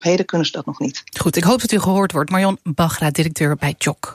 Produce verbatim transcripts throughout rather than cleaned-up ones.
heden kunnen ze dat nog niet. Goed, ik hoop dat u gehoord wordt. Marion Bagra, directeur bij J O C.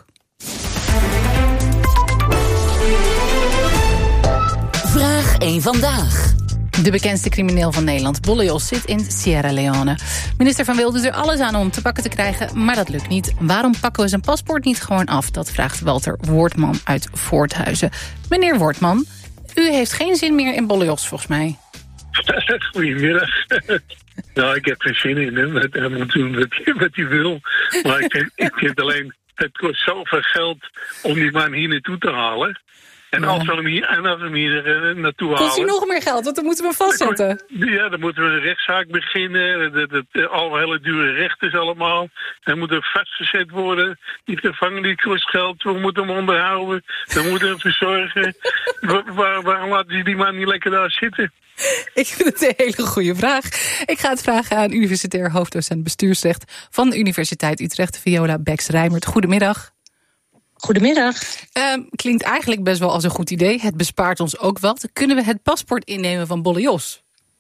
Vraag één vandaag. De bekendste crimineel van Nederland, Bolle Jos, zit in Sierra Leone. Minister Van Wil doet er alles aan om te pakken te krijgen, maar dat lukt niet. Waarom pakken we zijn paspoort niet gewoon af? Dat vraagt Walter Woordman uit Voorthuizen. Meneer Woordman, u heeft geen zin meer in Bolle Jos, volgens mij. Goedemiddag. Nou, ik heb geen zin in hem. Hij moet doen wat hij wil. Maar ik vind, ik vind alleen, het kost zoveel geld om die man hier naartoe te halen. En Ja. als we hem hier, en als we hem hier uh, naartoe halen... Kost u nog meer geld, want dan moeten we hem vastzetten. Ja, dan moeten we een rechtszaak beginnen. Dat, dat, dat, al hele dure rechters allemaal. Hij moet er vastgezet worden. Die gevangenis kost geld. We moeten hem onderhouden. We moeten hem verzorgen. Waar, waar, waarom laten die die man niet lekker daar zitten? Ik vind het een hele goede vraag. Ik ga het vragen aan universitair hoofddocent bestuursrecht van de Universiteit Utrecht, Viola Beks-Rijmert. Goedemiddag. Goedemiddag. Uh, klinkt eigenlijk best wel als een goed idee. Het bespaart ons ook wat. Kunnen we het paspoort innemen van Bolle Jos?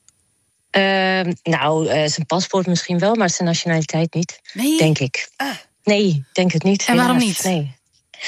Uh, nou, uh, zijn paspoort misschien wel, maar zijn nationaliteit niet. Nee? Denk ik. Ah. Nee, denk het niet. En helaas. waarom niet? Nee.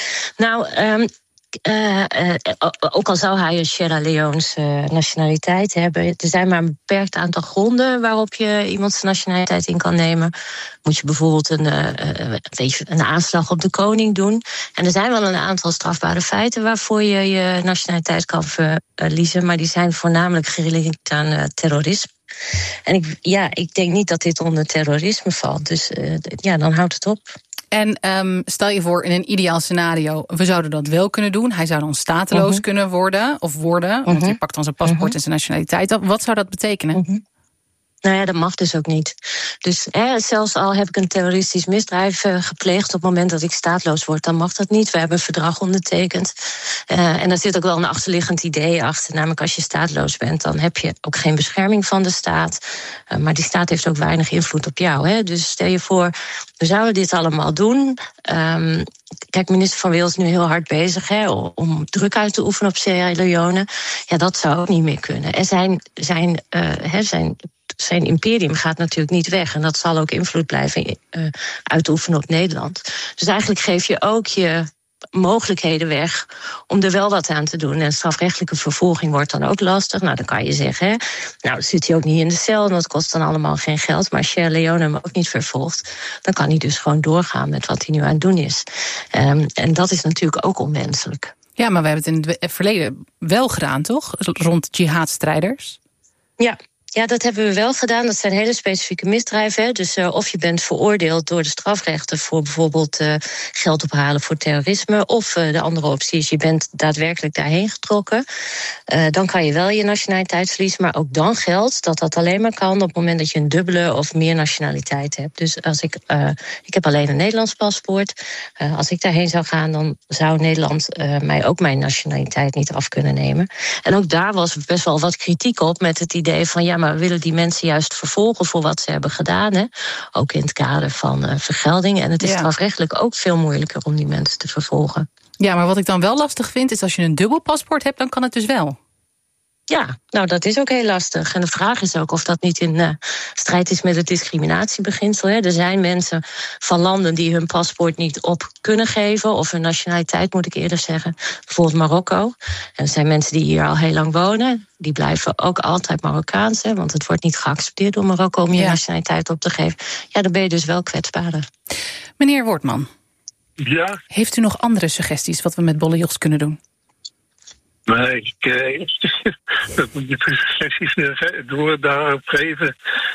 Nou, um, uh, uh, ook al zou hij een Sierra Leone's uh, nationaliteit hebben, er zijn maar een beperkt aantal gronden waarop je iemands nationaliteit in kan nemen. Moet je bijvoorbeeld een, uh, weet je, een aanslag op de koning doen. En er zijn wel een aantal strafbare feiten waarvoor je je nationaliteit kan verliezen, maar die zijn voornamelijk gerelateerd aan uh, terrorisme. En ik, ja, ik denk niet dat dit onder terrorisme valt. Dus uh, ja, dan houdt het op. En um, stel je voor, in een ideaal scenario, we zouden dat wel kunnen doen. Hij zou dan stateloos uh-huh. kunnen worden, of worden. Uh-huh. Want hij pakt dan zijn paspoort uh-huh. en zijn nationaliteit af. Wat zou dat betekenen? Uh-huh. Nou ja, dat mag dus ook niet. Dus hè, zelfs al heb ik een terroristisch misdrijf uh, gepleegd op het moment dat ik staatloos word, dan mag dat niet. We hebben een verdrag ondertekend. Uh, en daar zit ook wel een achterliggend idee achter. Namelijk als je staatloos bent, dan heb je ook geen bescherming van de staat. Uh, maar die staat heeft ook weinig invloed op jou. Hè? Dus stel je voor, we zouden dit allemaal doen. Um, Kijk, minister Van Wil is nu heel hard bezig hè, om druk uit te oefenen op Sierra Leone. Ja, dat zou ook niet meer kunnen. En zijn, zijn, uh, hè, zijn Zijn imperium gaat natuurlijk niet weg. En dat zal ook invloed blijven uh, uitoefenen op Nederland. Dus eigenlijk geef je ook je mogelijkheden weg om er wel wat aan te doen. En strafrechtelijke vervolging wordt dan ook lastig. Nou, dan kan je zeggen, hè, nou, dan zit hij ook niet in de cel en dat kost dan allemaal geen geld. Maar als Sierra Leone hem ook niet vervolgt, dan kan hij dus gewoon doorgaan met wat hij nu aan het doen is. Um, en dat is natuurlijk ook onwenselijk. Ja, maar we hebben het in het verleden wel gedaan, toch? Rond jihadstrijders. Ja. Ja, dat hebben we wel gedaan. Dat zijn hele specifieke misdrijven. Hè. Dus uh, of je bent veroordeeld door de strafrechter voor bijvoorbeeld uh, geld ophalen voor terrorisme. Of uh, de andere optie is je bent daadwerkelijk daarheen getrokken. Uh, dan kan je wel je nationaliteit verliezen. Maar ook dan geldt dat dat alleen maar kan op het moment dat je een dubbele of meer nationaliteit hebt. Dus als ik, uh, ik heb alleen een Nederlands paspoort. Uh, als ik daarheen zou gaan, dan zou Nederland uh, mij ook mijn nationaliteit niet af kunnen nemen. En ook daar was best wel wat kritiek op met het idee van ja, maar we willen die mensen juist vervolgen voor wat ze hebben gedaan. Hè? Ook in het kader van uh, vergelding. En het is ja. strafrechtelijk ook veel moeilijker om die mensen te vervolgen. Ja, maar wat ik dan wel lastig vind, is als je een dubbel paspoort hebt, dan kan het dus wel. Ja, nou dat is ook heel lastig. En de vraag is ook of dat niet in uh, strijd is met het discriminatiebeginsel. Hè. Er zijn mensen van landen die hun paspoort niet op kunnen geven, of hun nationaliteit moet ik eerder zeggen. Bijvoorbeeld Marokko. En er zijn mensen die hier al heel lang wonen. Die blijven ook altijd Marokkaans, hè, want het wordt niet geaccepteerd door Marokko om je ja. nationaliteit op te geven. Ja, dan ben je dus wel kwetsbaarder. Meneer Woordman. Ja? Heeft u nog andere suggesties wat we met Bolle Jos kunnen doen? Nee, ik, eh, dat moet je suggesties door daarop geven.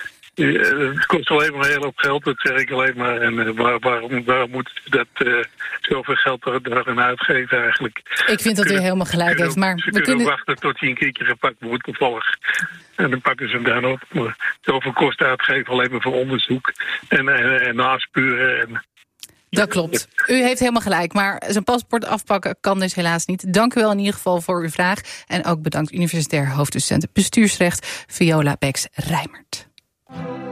Het kost alleen maar heel veel geld, dat zeg ik alleen maar. En uh, waar, waarom, waarom moet dat uh, zoveel geld daarin uitgeven eigenlijk? Ik vind dat u helemaal gelijk heeft. Maar ze we kunnen kunnen wachten tot hij een keertje gepakt wordt toevallig. En dan pakken ze hem dan op. Maar zoveel kosten uitgeven alleen maar voor onderzoek. En, en, en naspuren en... Dat klopt. U heeft helemaal gelijk. Maar zijn paspoort afpakken kan dus helaas niet. Dank u wel in ieder geval voor uw vraag. En ook bedankt universitair hoofddocent bestuursrecht Viola Beks-Rijmert.